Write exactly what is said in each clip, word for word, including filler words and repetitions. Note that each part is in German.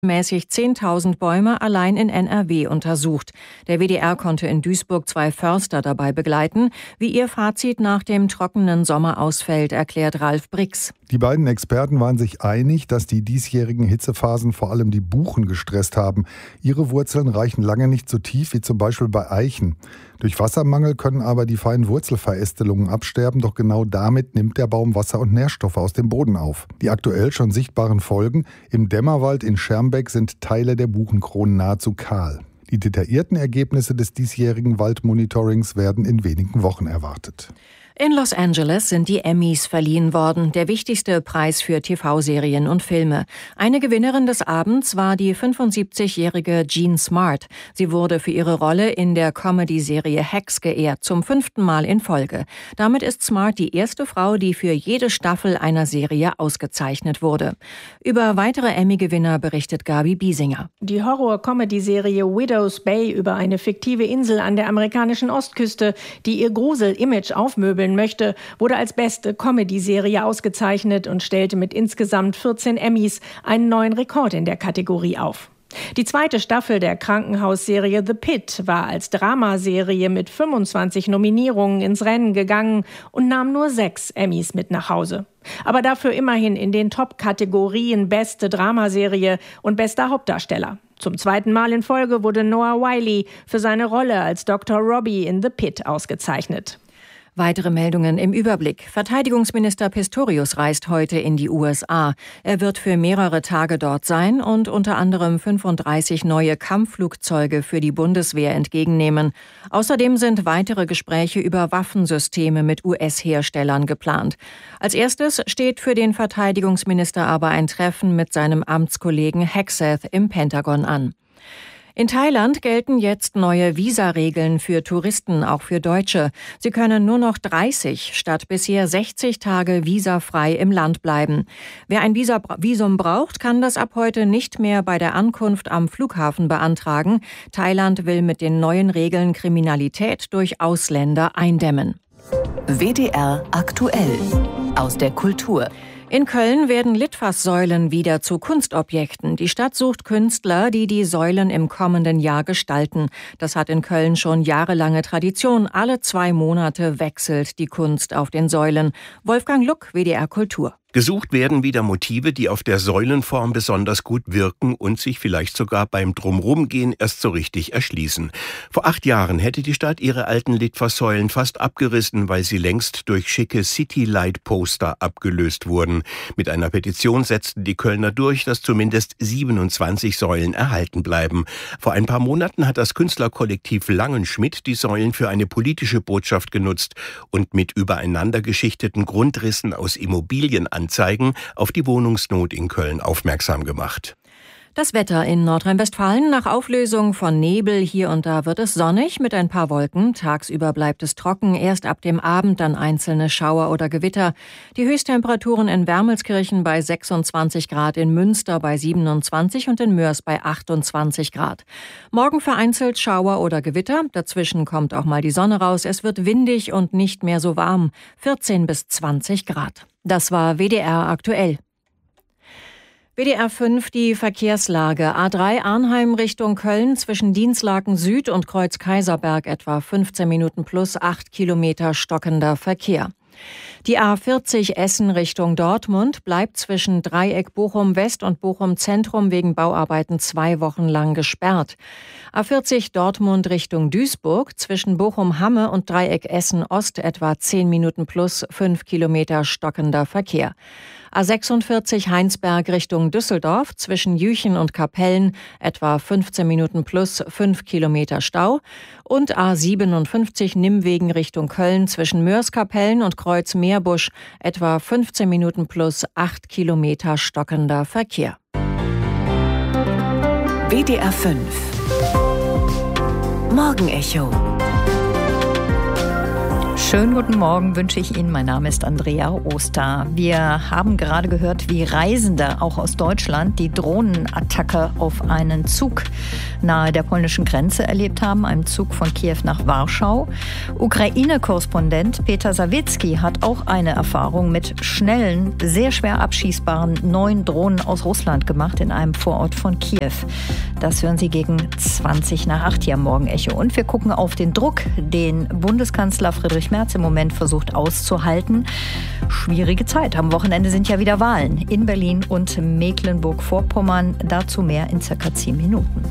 mäßig zehntausend Bäume allein in N R W untersucht. Der W D R konnte in Duisburg zwei Förster dabei begleiten. Wie ihr Fazit nach dem trockenen Sommer ausfällt, erklärt Ralf Brix. Die beiden Experten waren sich einig, dass die diesjährigen Hitzephasen vor allem die Buchen gestresst haben. Ihre Wurzeln reichen lange nicht so tief wie zum Beispiel bei Eichen. Durch Wassermangel können aber die feinen Wurzelverästelungen absterben, doch genau damit nimmt der Baum Wasser und Nährstoffe aus dem Boden auf. Die aktuell schon sichtbaren Folgen: im Dämmerwald in Schermbeck sind Teile der Buchenkronen nahezu kahl. Die detaillierten Ergebnisse des diesjährigen Waldmonitorings werden in wenigen Wochen erwartet. In Los Angeles sind die Emmys verliehen worden, der wichtigste Preis für T V-Serien und Filme. Eine Gewinnerin des Abends war die fünfundsiebzigjährige Jean Smart. Sie wurde für ihre Rolle in der Comedy-Serie Hacks geehrt, zum fünften Mal in Folge. Damit ist Smart die erste Frau, die für jede Staffel einer Serie ausgezeichnet wurde. Über weitere Emmy-Gewinner berichtet Gabi Biesinger. Die Horror-Comedy-Serie Widow's Bay über eine fiktive Insel an der amerikanischen Ostküste, die ihr Grusel-Image aufmöbeln möchte, wurde als beste Comedy-Serie ausgezeichnet und stellte mit insgesamt vierzehn Emmys einen neuen Rekord in der Kategorie auf. Die zweite Staffel der Krankenhausserie The Pit war als Dramaserie mit fünfundzwanzig Nominierungen ins Rennen gegangen und nahm nur sechs Emmys mit nach Hause. Aber dafür immerhin in den Top-Kategorien Beste Dramaserie und Bester Hauptdarsteller. Zum zweiten Mal in Folge wurde Noah Wyle für seine Rolle als Doktor Robbie in The Pit ausgezeichnet. Weitere Meldungen im Überblick. Verteidigungsminister Pistorius reist heute in die U S A. Er wird für mehrere Tage dort sein und unter anderem fünfunddreißig neue Kampfflugzeuge für die Bundeswehr entgegennehmen. Außerdem sind weitere Gespräche über Waffensysteme mit U S-Herstellern geplant. Als erstes steht für den Verteidigungsminister aber ein Treffen mit seinem Amtskollegen Hegseth im Pentagon an. In Thailand gelten jetzt neue Visaregeln für Touristen, auch für Deutsche. Sie können nur noch dreißig statt bisher sechzig Tage visafrei im Land bleiben. Wer ein Visa- Visum braucht, kann das ab heute nicht mehr bei der Ankunft am Flughafen beantragen. Thailand will mit den neuen Regeln Kriminalität durch Ausländer eindämmen. W D R aktuell aus der Kultur. In Köln werden Litfaßsäulen wieder zu Kunstobjekten. Die Stadt sucht Künstler, die die Säulen im kommenden Jahr gestalten. Das hat in Köln schon jahrelange Tradition. Alle zwei Monate wechselt die Kunst auf den Säulen. Wolfgang Luck, W D R Kultur. Gesucht werden wieder Motive, die auf der Säulenform besonders gut wirken und sich vielleicht sogar beim Drumrumgehen erst so richtig erschließen. Vor acht Jahren hätte die Stadt ihre alten Litfaßsäulen fast abgerissen, weil sie längst durch schicke City-Light-Poster abgelöst wurden. Mit einer Petition setzten die Kölner durch, dass zumindest siebenundzwanzig Säulen erhalten bleiben. Vor ein paar Monaten hat das Künstlerkollektiv Langenschmidt die Säulen für eine politische Botschaft genutzt und mit übereinander geschichteten Grundrissen aus Immobilien Anzeigen auf die Wohnungsnot in Köln aufmerksam gemacht. Das Wetter in Nordrhein-Westfalen: nach Auflösung von Nebel hier und da wird es sonnig mit ein paar Wolken. Tagsüber bleibt es trocken, erst ab dem Abend dann einzelne Schauer oder Gewitter. Die Höchsttemperaturen in Wermelskirchen bei sechsundzwanzig Grad, in Münster bei siebenundzwanzig und in Mörs bei achtundzwanzig Grad. Morgen vereinzelt Schauer oder Gewitter, dazwischen kommt auch mal die Sonne raus. Es wird windig und nicht mehr so warm, vierzehn bis zwanzig Grad. Das war W D R aktuell. W D R fünf, die Verkehrslage. A drei Arnheim Richtung Köln zwischen Dinslaken Süd und Kreuz Kaiserberg etwa fünfzehn Minuten plus acht Kilometer stockender Verkehr. Die A vierzig Essen Richtung Dortmund bleibt zwischen Dreieck Bochum West und Bochum Zentrum wegen Bauarbeiten zwei Wochen lang gesperrt. A vierzig Dortmund Richtung Duisburg zwischen Bochum Hamme und Dreieck Essen Ost etwa zehn Minuten plus fünf Kilometer stockender Verkehr. A sechsundvierzig Heinsberg Richtung Düsseldorf zwischen Jüchen und Kapellen etwa fünfzehn Minuten plus fünf Kilometer Stau und A siebenundfünfzig Nimwegen Richtung Köln zwischen Mörs-Kapellen und Kreuz Meerbusch etwa fünfzehn Minuten plus acht Kilometer stockender Verkehr. W D R fünf Morgenecho. Schönen guten Morgen wünsche ich Ihnen. Mein Name ist Andrea Oster. Wir haben gerade gehört, wie Reisende auch aus Deutschland die Drohnenattacke auf einen Zug nahe der polnischen Grenze erlebt haben, einem Zug von Kiew nach Warschau. Ukraine-Korrespondent Peter Sawicki hat auch eine Erfahrung mit schnellen, sehr schwer abschießbaren neuen Drohnen aus Russland gemacht in einem Vorort von Kiew. Das hören Sie gegen zwanzig nach acht hier am Morgenecho. Und wir gucken auf den Druck, den Bundeskanzler Friedrich Merz im Moment versucht auszuhalten. Schwierige Zeit. Am Wochenende sind ja wieder Wahlen in Berlin und Mecklenburg-Vorpommern. Dazu mehr in circa zehn Minuten.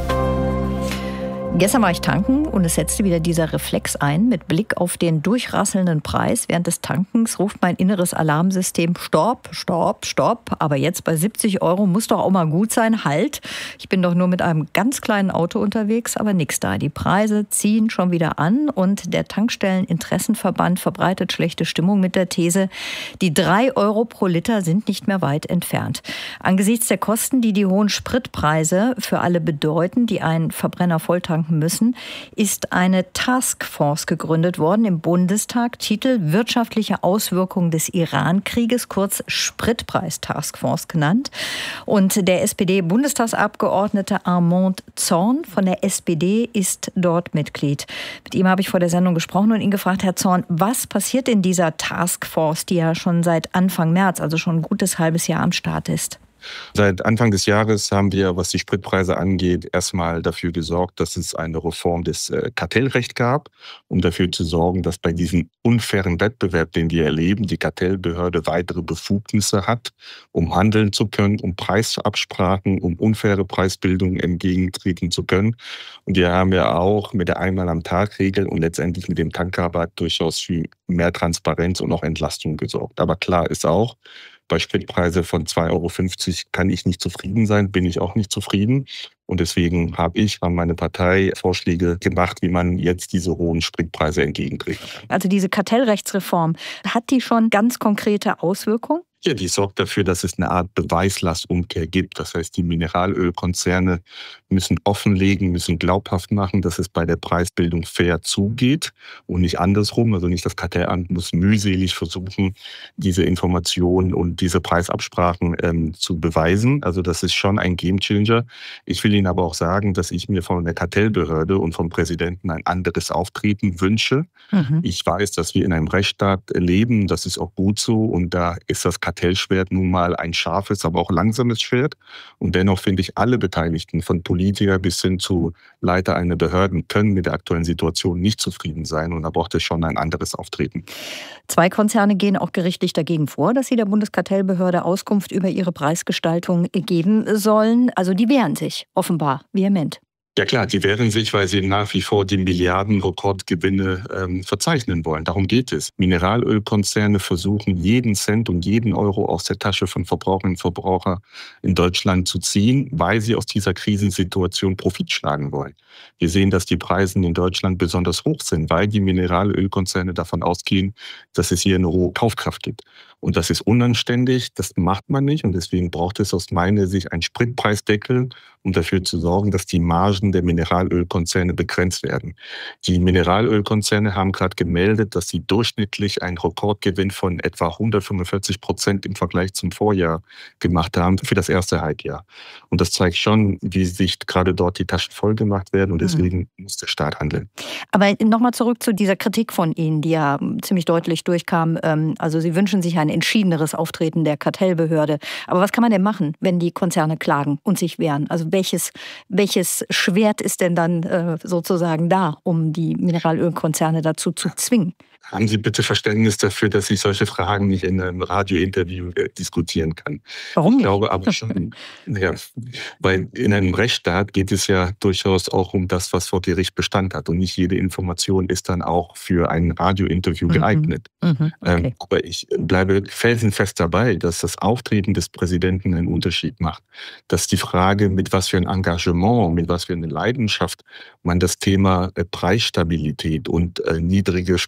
Gestern war ich tanken und es setzte wieder dieser Reflex ein. Mit Blick auf den durchrasselnden Preis während des Tankens ruft mein inneres Alarmsystem: Stopp, stopp, stopp. Aber jetzt bei siebzig Euro muss doch auch mal gut sein. Halt, ich bin doch nur mit einem ganz kleinen Auto unterwegs, aber nix da. Die Preise ziehen schon wieder an und der Tankstelleninteressenverband verbreitet schlechte Stimmung mit der These, die drei Euro pro Liter sind nicht mehr weit entfernt. Angesichts der Kosten, die die hohen Spritpreise für alle bedeuten, die einen Verbrenner volltanken müssen, ist eine Taskforce gegründet worden im Bundestag. Titel: Wirtschaftliche Auswirkungen des Iran-Krieges, kurz Spritpreis-Taskforce genannt. Und der S P D-Bundestagsabgeordnete Armand Zorn von der S P D ist dort Mitglied. Mit ihm habe ich vor der Sendung gesprochen und ihn gefragt: Herr Zorn, was passiert in dieser Taskforce, die ja schon seit Anfang März, also schon ein gutes halbes Jahr am Start ist? Seit Anfang des Jahres haben wir, was die Spritpreise angeht, erstmal dafür gesorgt, dass es eine Reform des Kartellrechts gab, um dafür zu sorgen, dass bei diesem unfairen Wettbewerb, den wir erleben, die Kartellbehörde weitere Befugnisse hat, um handeln zu können, um Preisabsprachen, um unfaire Preisbildung entgegentreten zu können. Und wir haben ja auch mit der Einmal-am-Tag-Regel und letztendlich mit dem Tankrabatt durchaus für mehr Transparenz und auch Entlastung gesorgt. Aber klar ist auch, bei Spritpreise von zwei Euro fünfzig kann ich nicht zufrieden sein, bin ich auch nicht zufrieden. Und deswegen habe ich an meine Partei Vorschläge gemacht, wie man jetzt diese hohen Spritpreise entgegentreten kann. Also diese Kartellrechtsreform, hat die schon ganz konkrete Auswirkungen? Ja, die sorgt dafür, dass es eine Art Beweislastumkehr gibt. Das heißt, die Mineralölkonzerne müssen offenlegen, müssen glaubhaft machen, dass es bei der Preisbildung fair zugeht und nicht andersrum. Also nicht das Kartellamt muss mühselig versuchen, diese Informationen und diese Preisabsprachen ähm, zu beweisen. Also das ist schon ein Gamechanger. Ich will Ihnen aber auch sagen, dass ich mir von der Kartellbehörde und vom Präsidenten ein anderes Auftreten wünsche. Mhm. Ich weiß, dass wir in einem Rechtsstaat leben. Das ist auch gut so. Und da ist das Kartellschwert nun mal ein scharfes, aber auch langsames Schwert. Und dennoch finde ich, alle Beteiligten, von Politiker bis hin zu Leiter einer Behörden, können mit der aktuellen Situation nicht zufrieden sein. Und da braucht es schon ein anderes Auftreten. Zwei Konzerne gehen auch gerichtlich dagegen vor, dass sie der Bundeskartellbehörde Auskunft über ihre Preisgestaltung geben sollen. Also die wehren sich offenbar vehement. Ja klar, die wehren sich, weil sie nach wie vor die Milliarden-Rekordgewinne ähm, verzeichnen wollen. Darum geht es. Mineralölkonzerne versuchen, jeden Cent und jeden Euro aus der Tasche von Verbraucherinnen und Verbrauchern in Deutschland zu ziehen, weil sie aus dieser Krisensituation Profit schlagen wollen. Wir sehen, dass die Preise in Deutschland besonders hoch sind, weil die Mineralölkonzerne davon ausgehen, dass es hier eine hohe Kaufkraft gibt. Und das ist unanständig, das macht man nicht. Und deswegen braucht es aus meiner Sicht einen Spritpreisdeckel, um dafür zu sorgen, dass die Margen der Mineralölkonzerne begrenzt werden. Die Mineralölkonzerne haben gerade gemeldet, dass sie durchschnittlich einen Rekordgewinn von etwa hundertfünfundvierzig Prozent im Vergleich zum Vorjahr gemacht haben für das erste Halbjahr. Und das zeigt schon, wie sich gerade dort die Taschen voll gemacht werden. Und deswegen mhm. muss der Staat handeln. Aber nochmal zurück zu dieser Kritik von Ihnen, die ja ziemlich deutlich durchkam. Also Sie wünschen sich ein entschiedeneres Auftreten der Kartellbehörde. Aber was kann man denn machen, wenn die Konzerne klagen und sich wehren? Also welches, welches Schwert ist denn dann äh, sozusagen da, um die Mineralölkonzerne dazu zu zwingen? Haben Sie bitte Verständnis dafür, dass ich solche Fragen nicht in einem Radiointerview äh, diskutieren kann? Warum nicht? Ich glaube aber schon, ja, weil in einem Rechtsstaat geht es ja durchaus auch um das, was vor Gericht Bestand hat. Und nicht jede Information ist dann auch für ein Radiointerview mhm. geeignet. Mhm. Okay. Ähm, aber ich bleibe felsenfest dabei, dass das Auftreten des Präsidenten einen Unterschied macht. Dass die Frage, mit was für ein Engagement, mit was für eine Leidenschaft man das Thema äh, Preisstabilität und äh, niedrige Spritpreise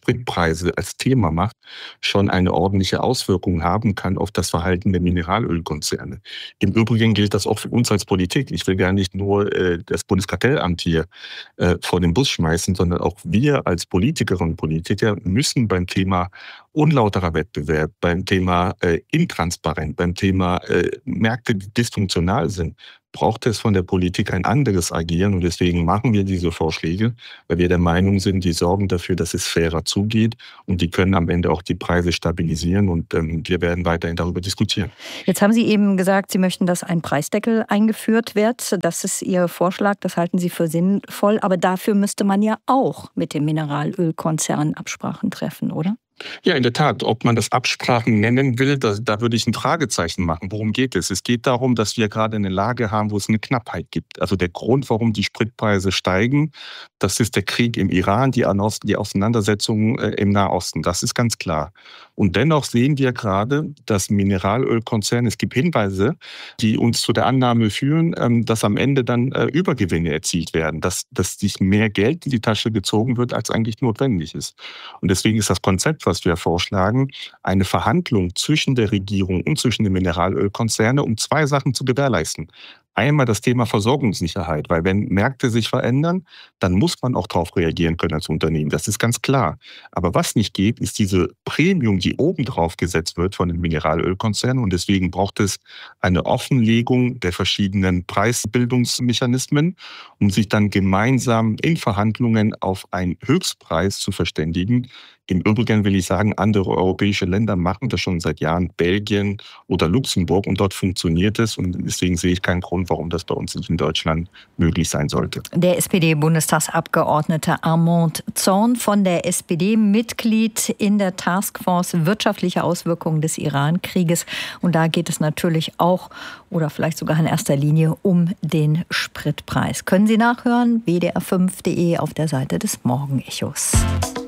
Spritpreise als Thema macht, schon eine ordentliche Auswirkung haben kann auf das Verhalten der Mineralölkonzerne. Im Übrigen gilt das auch für uns als Politik. Ich will gar nicht nur äh, das Bundeskartellamt hier äh, vor den Bus schmeißen, sondern auch wir als Politikerinnen und Politiker müssen beim Thema unlauterer Wettbewerb, beim Thema äh, Intransparent, beim Thema äh, Märkte, die dysfunktional sind, braucht es von der Politik ein anderes Agieren. Und deswegen machen wir diese Vorschläge, weil wir der Meinung sind, die sorgen dafür, dass es fairer zugeht und die können am Ende auch die Preise stabilisieren. Und ähm, wir werden weiterhin darüber diskutieren. Jetzt haben Sie eben gesagt, Sie möchten, dass ein Preisdeckel eingeführt wird. Das ist Ihr Vorschlag, das halten Sie für sinnvoll. Aber dafür müsste man ja auch mit dem Mineralölkonzern Absprachen treffen, oder? Ja, in der Tat. Ob man das Absprachen nennen will, da, da würde ich ein Fragezeichen machen. Worum geht es? Es geht darum, dass wir gerade eine Lage haben, wo es eine Knappheit gibt. Also der Grund, warum die Spritpreise steigen, das ist der Krieg im Iran, die, die Auseinandersetzungen im Nahosten. Das ist ganz klar. Und dennoch sehen wir gerade, dass Mineralölkonzerne, es gibt Hinweise, die uns zu der Annahme führen, dass am Ende dann Übergewinne erzielt werden, dass, dass sich mehr Geld in die Tasche gezogen wird, als eigentlich notwendig ist. Und deswegen ist das Konzept, was wir vorschlagen, eine Verhandlung zwischen der Regierung und zwischen den Mineralölkonzernen, um zwei Sachen zu gewährleisten. Einmal das Thema Versorgungssicherheit, weil wenn Märkte sich verändern, dann muss man auch darauf reagieren können als Unternehmen. Das ist ganz klar. Aber was nicht geht, ist diese Premium, die obendrauf gesetzt wird von den Mineralölkonzernen. Und deswegen braucht es eine Offenlegung der verschiedenen Preisbildungsmechanismen, um sich dann gemeinsam in Verhandlungen auf einen Höchstpreis zu verständigen. Im Übrigen will ich sagen, andere europäische Länder machen das schon seit Jahren, Belgien oder Luxemburg, und dort funktioniert es. Und deswegen sehe ich keinen Grund, warum das bei uns nicht in Deutschland möglich sein sollte. Der S P D-Bundestagsabgeordnete Armand Zorn von der S P D, Mitglied in der Taskforce Wirtschaftliche Auswirkungen des Iran-Krieges. Und da geht es natürlich auch oder vielleicht sogar in erster Linie um den Spritpreis. Können Sie nachhören, w d r fünf punkt d e auf der Seite des Morgenechos.